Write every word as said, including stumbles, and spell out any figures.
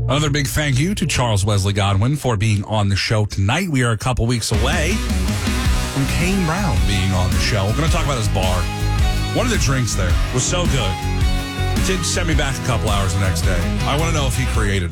Another big thank you to Charles Wesley Godwin for being on the show tonight. We are a couple weeks away from Kane Brown being on the show. We're going to talk about his bar. One of the drinks there was so good. He did send me back a couple hours the next day. I want to know if he created